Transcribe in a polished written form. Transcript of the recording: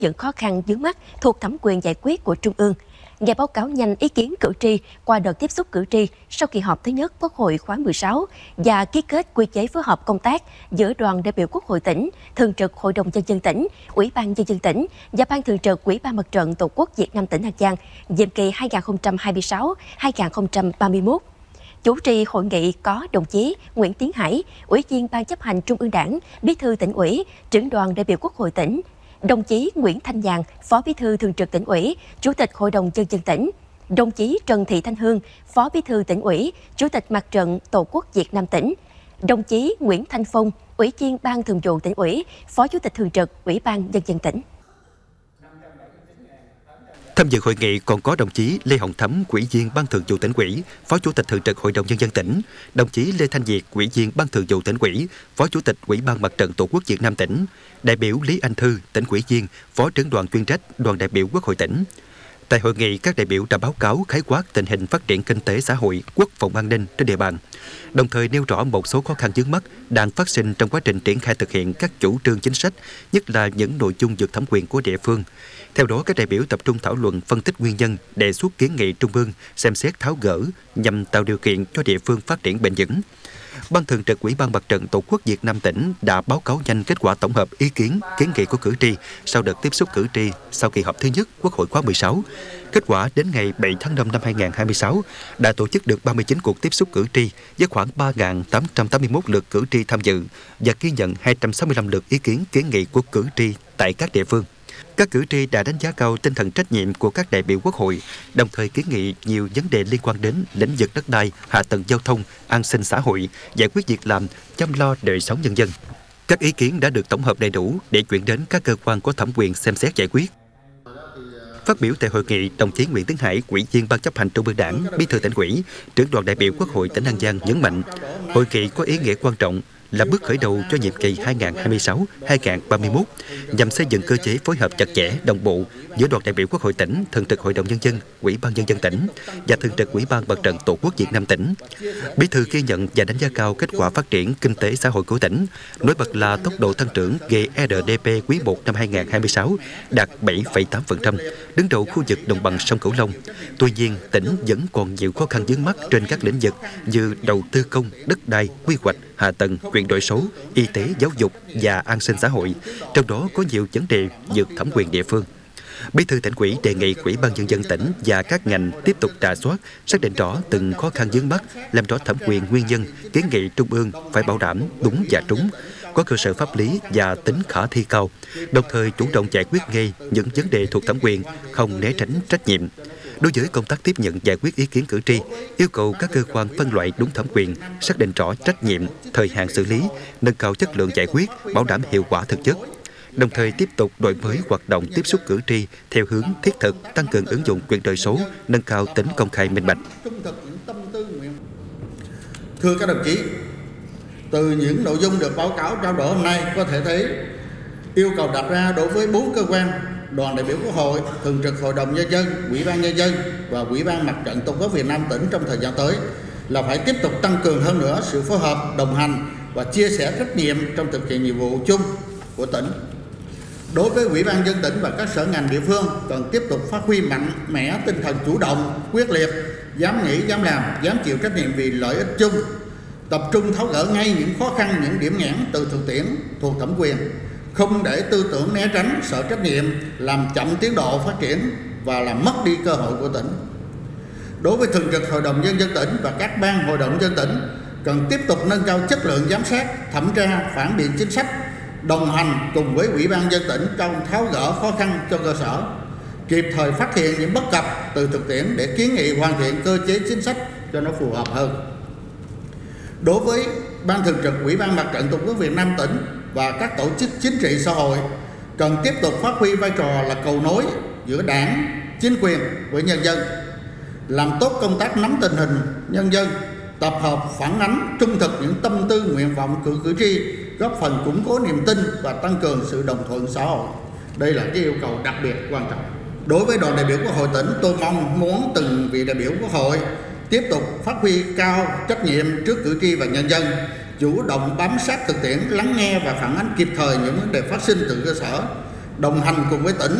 những khó khăn vướng mắc thuộc thẩm quyền giải quyết của Trung ương. Nghe báo cáo nhanh ý kiến cử tri qua đợt tiếp xúc cử tri sau kỳ họp thứ nhất Quốc hội khóa 16 và ký kết quy chế phối hợp công tác giữa đoàn đại biểu Quốc hội tỉnh, Thường trực Hội đồng Nhân dân tỉnh, Ủy ban Nhân dân tỉnh và Ban Thường trực Ủy ban Mặt trận Tổ quốc Việt Nam tỉnh Hà Giang nhiệm kỳ 2026-2031. Chủ trì hội nghị có đồng chí Nguyễn Tiến Hải, Ủy viên Ban chấp hành Trung ương Đảng, Bí thư Tỉnh ủy, Trưởng đoàn đại biểu Quốc hội tỉnh, đồng chí Nguyễn Thanh Nhàn, Phó Bí thư Thường trực Tỉnh ủy, Chủ tịch Hội đồng Nhân dân tỉnh, đồng chí Trần Thị Thanh Hương, Phó Bí thư Tỉnh ủy, Chủ tịch Mặt trận Tổ quốc Việt Nam tỉnh, đồng chí Nguyễn Thanh Phong, Ủy viên Ban Thường vụ Tỉnh ủy, Phó Chủ tịch Thường trực Ủy ban Nhân dân tỉnh. Tham dự hội nghị còn có đồng chí Lê Hồng Thắm, Ủy viên Ban Thường vụ Tỉnh ủy, Phó Chủ tịch Thường trực Hội đồng Nhân dân tỉnh, đồng chí Lê Thanh Việt, Ủy viên Ban Thường vụ Tỉnh ủy, Phó Chủ tịch Ủy ban Mặt trận Tổ quốc Việt Nam tỉnh, đại biểu Lý Anh Thư, Tỉnh ủy viên, Phó trưởng đoàn chuyên trách Đoàn đại biểu Quốc hội tỉnh. Tại hội nghị, các đại biểu đã báo cáo khái quát tình hình phát triển kinh tế xã hội, quốc phòng an ninh trên địa bàn, đồng thời nêu rõ một số khó khăn vướng mắc đang phát sinh trong quá trình triển khai thực hiện các chủ trương chính sách, nhất là những nội dung vượt thẩm quyền của địa phương. Theo đó, các đại biểu tập trung thảo luận phân tích nguyên nhân, đề xuất kiến nghị Trung ương xem xét tháo gỡ nhằm tạo điều kiện cho địa phương phát triển bền vững. Ban Thường trực Ủy ban Mặt trận Tổ quốc Việt Nam tỉnh đã báo cáo nhanh kết quả tổng hợp ý kiến, kiến nghị của cử tri sau đợt tiếp xúc cử tri sau kỳ họp thứ nhất Quốc hội khóa 16. Kết quả đến ngày 7 tháng 5 năm 2026 đã tổ chức được 39 cuộc tiếp xúc cử tri với khoảng 3.881 lượt cử tri tham dự và ghi nhận 265 lượt ý kiến kiến nghị của cử tri tại các địa phương. Các cử tri đã đánh giá cao tinh thần trách nhiệm của các đại biểu Quốc hội, đồng thời kiến nghị nhiều vấn đề liên quan đến lĩnh vực đất đai, hạ tầng giao thông, an sinh xã hội, giải quyết việc làm, chăm lo đời sống nhân dân. Các ý kiến đã được tổng hợp đầy đủ để chuyển đến các cơ quan có thẩm quyền xem xét giải quyết. Phát biểu tại hội nghị, đồng chí Nguyễn Tiến Hải, Ủy viên Ban chấp hành Trung ương Đảng, Bí thư Tỉnh ủy, Trưởng đoàn đại biểu Quốc hội tỉnh An Giang nhấn mạnh, hội nghị có ý nghĩa quan trọng là bước khởi đầu cho nhiệm kỳ 2026-2031 nhằm xây dựng cơ chế phối hợp chặt chẽ, đồng bộ giữa đoàn đại biểu Quốc hội tỉnh, Thường trực Hội đồng Nhân dân, Ủy ban Nhân dân tỉnh và Thường trực Ủy ban Mặt trận Tổ quốc Việt Nam tỉnh. Bí thư ghi nhận và đánh giá cao kết quả phát triển kinh tế xã hội của tỉnh, nổi bật là tốc độ tăng trưởng GRDP quý 1 năm 2026 đạt 7,8%, đứng đầu khu vực đồng bằng sông Cửu Long. Tuy nhiên, tỉnh vẫn còn nhiều khó khăn vướng mắc trên các lĩnh vực như đầu tư công, đất đai, quy hoạch, hạ tầng, chuyển đổi số, y tế, giáo dục và an sinh xã hội, trong đó có nhiều vấn đề vượt thẩm quyền địa phương. Bí thư Tỉnh ủy đề nghị Ủy ban Nhân dân tỉnh và các ngành tiếp tục rà soát, xác định rõ từng khó khăn vướng mắc, làm rõ thẩm quyền nguyên nhân, kiến nghị Trung ương phải bảo đảm đúng và trúng, có cơ sở pháp lý và tính khả thi cao, đồng thời chủ động giải quyết ngay những vấn đề thuộc thẩm quyền, không né tránh trách nhiệm. Đối với công tác tiếp nhận giải quyết ý kiến cử tri, yêu cầu các cơ quan phân loại đúng thẩm quyền, xác định rõ trách nhiệm, thời hạn xử lý, nâng cao chất lượng giải quyết, bảo đảm hiệu quả thực chất. Đồng thời tiếp tục đổi mới hoạt động tiếp xúc cử tri theo hướng thiết thực, tăng cường ứng dụng chuyển đổi số, nâng cao tính công khai minh bạch. Thưa các đồng chí, từ những nội dung được báo cáo trao đổi hôm nay có thể thấy yêu cầu đặt ra đối với 4 cơ quan: Đoàn đại biểu Quốc hội, Thường trực Hội đồng Nhân dân, Ủy ban Nhân dân và Ủy ban Mặt trận Tổ quốc Việt Nam tỉnh trong thời gian tới là phải tiếp tục tăng cường hơn nữa sự phối hợp, đồng hành và chia sẻ trách nhiệm trong thực hiện nhiệm vụ chung của tỉnh. Đối với Ủy ban Nhân dân tỉnh và các sở ngành địa phương cần tiếp tục phát huy mạnh mẽ tinh thần chủ động, quyết liệt, dám nghĩ, dám làm, dám chịu trách nhiệm vì lợi ích chung, tập trung tháo gỡ ngay những khó khăn, những điểm nghẽn từ thực tiễn thuộc thẩm quyền, không để tư tưởng né tránh, sợ trách nhiệm làm chậm tiến độ phát triển và làm mất đi cơ hội của tỉnh. Đối với Thường trực Hội đồng Nhân dân tỉnh và các ban hội đồng nhân dân tỉnh cần tiếp tục nâng cao chất lượng giám sát, thẩm tra, phản biện chính sách, đồng hành cùng với Ủy ban Nhân dân tỉnh trong tháo gỡ khó khăn cho cơ sở, kịp thời phát hiện những bất cập từ thực tiễn để kiến nghị hoàn thiện cơ chế chính sách cho nó phù hợp hơn. Đối với Ban Thường trực Ủy ban Mặt trận Tổ quốc Việt Nam tỉnh và các tổ chức chính trị xã hội cần tiếp tục phát huy vai trò là cầu nối giữa Đảng, chính quyền với nhân dân, làm tốt công tác nắm tình hình nhân dân, tập hợp phản ánh trung thực những tâm tư nguyện vọng của cử tri, góp phần củng cố niềm tin và tăng cường sự đồng thuận xã hội. Đây là cái yêu cầu đặc biệt quan trọng. Đối với đoàn đại biểu Quốc hội tỉnh, tôi mong muốn từng vị đại biểu Quốc hội tiếp tục phát huy cao trách nhiệm trước cử tri và nhân dân, chủ động bám sát thực tiễn, lắng nghe và phản ánh kịp thời những vấn đề phát sinh từ cơ sở, đồng hành cùng với tỉnh